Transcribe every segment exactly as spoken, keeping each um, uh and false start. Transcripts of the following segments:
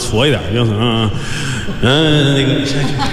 挫一点，就是嗯嗯那个。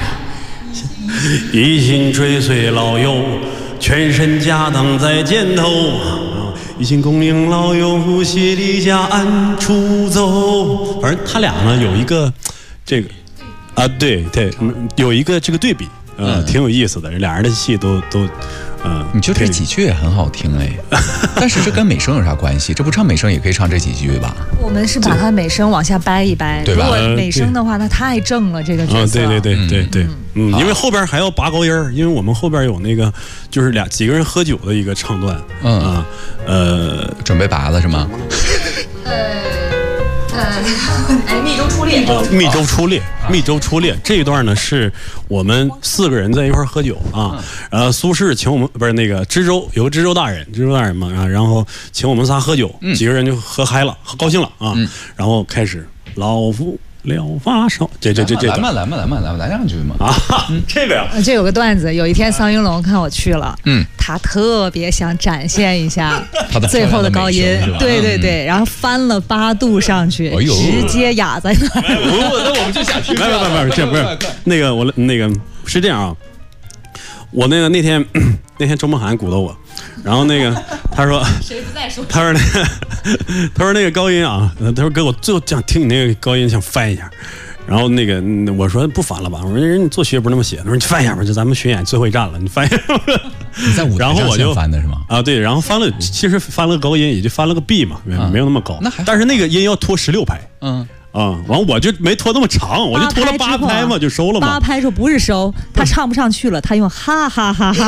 一心追随老友，全身家当在肩头。一心恭迎老友，携离家安出走。反正他俩呢有一个这个啊，对对，有一个这个对比，呃，嗯、挺有意思的。俩人的戏都都，嗯， 你就这几句也很好听哎，但是这跟美声有啥关系？这不唱美声也可以唱这几句吧？ 我们是把它美声往下掰一掰， 对吧？ 如果美声的话，它太正了，这个角色。 啊，对对对对对，嗯，因为后边还要拔高音儿，因为我们后边有那个就是俩几个人喝酒的一个唱段，嗯啊，呃， 准备拔了是吗？ 呃呃，哎，密州出猎， 密州出猎，密州出猎这一段呢，是我们四个人在一块喝酒啊，呃，苏轼请我们不是那个知州有个知州大人，知州大人嘛啊，然后请我们仨喝酒，几个人就喝嗨了，喝高兴了啊，然后开始老夫了发烧，这这这这， 来嘛来嘛来嘛来嘛来两句嘛啊，这个呀， 这有个段子，有一天桑云龙看我去了，嗯，他特别想展现一下他的最后的高音，对对对，然后翻了八度上去，直接哑在那儿。 那我们就想听， 没有没有没有，这不是那个我那个是这样啊，我那个那天那天周梦涵鼓捣我，然后那个他说谁不在说， 他说那个他说那个高音啊，他说哥我最后想听你那个高音想翻一下，然后那个我说不翻了吧，我说人作曲也不是那么写，他说你翻一下吧，就咱们巡演最后一站了，你翻一下。 你在舞台上先翻的是吗？ 啊对，然后翻了，其实翻了个高音，也就翻了个 B 嘛，没没有那么高， 那还但是那个音要拖十六拍， 嗯。 啊、嗯，完我就没拖那么长，我就拖了八拍嘛，就收了嘛。 八拍说不是收，他唱不上去了，他用哈哈哈哈，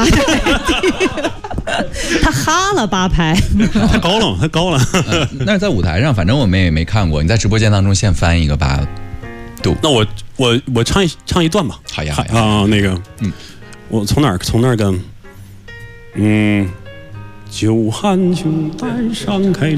他哈了八拍， 太高了，太高了。 嗯、那是在舞台上，反正我们也没看过。你在直播间当中现翻一个八度， 那我我我唱一唱一段吧。 好呀，好呀啊，那个，嗯，我从哪儿从那儿跟，嗯，久旱秋带上开。